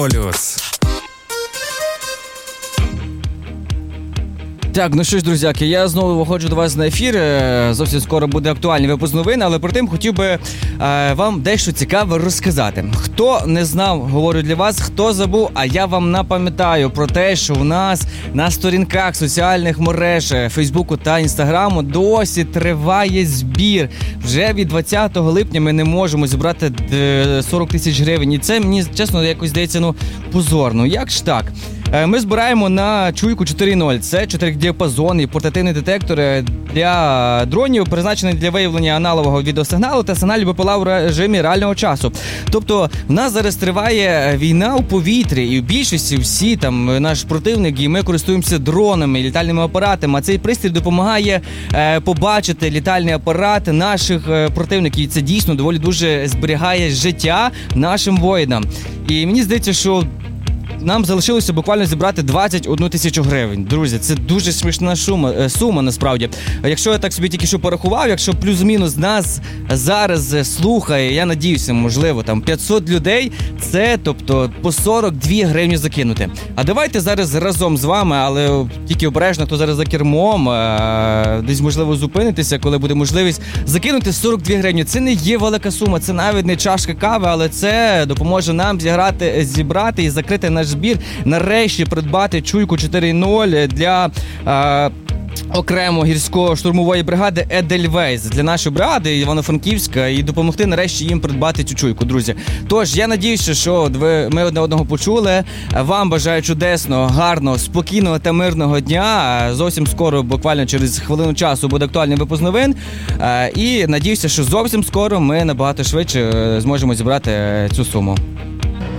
Так, ну що ж, друзяки, я знову виходжу до вас на ефір. Зовсім скоро буде актуальний випуск новин, але перед тим хотів би вам дещо цікаве розказати. Хто не знав, говорю для вас, хто забув, а я вам напам'ятаю про те, що у нас на сторінках соціальних мереж Фейсбуку та Інстаграму досі триває збір. Вже від 20 липня ми не можемо зібрати 40 тисяч гривень. І це мені, чесно, якось здається, позорно. Як ж так? Ми збираємо на чуйку 4.0. Це 4-діапазонний портативний детектор для дронів, призначений для виявлення аналогового відеосигналу та сигналів БПЛА в режимі реального часу. Тобто в нас зараз триває війна у повітрі, і в більшості всі там наш противник, і ми користуємося дронами, літальними апаратами. А цей пристрій допомагає побачити літальний апарат наших противників. І це дійсно доволі дуже зберігає життя нашим воїнам. І мені здається, що нам залишилося буквально зібрати 21 тисячу гривень. Друзі, це дуже смішна сума насправді. Якщо я так собі тільки що порахував, якщо плюс-мінус нас зараз слухає, я надіюся, можливо, там 500 людей, це, тобто, по 42 гривні закинути. А давайте зараз разом з вами, але тільки обережно, хто зараз за кермом, десь, можливо, зупинитися, коли буде можливість закинути 42 гривні. Це не є велика сума, це навіть не чашка кави, але це допоможе нам зібрати і закрити наш збір, нарешті придбати чуйку 4.0 для окремо гірсько-штурмової бригади Едельвейс для нашої бригади Івано-Франківська і допомогти нарешті їм придбати цю чуйку, друзі. Тож, я надіюся, що ми одне одного почули. Вам бажаю чудесного, гарного, спокійного та мирного дня. Зовсім скоро, буквально через хвилину часу, буде актуальний випуск новин. І надіюся, що зовсім скоро ми набагато швидше зможемо зібрати цю суму.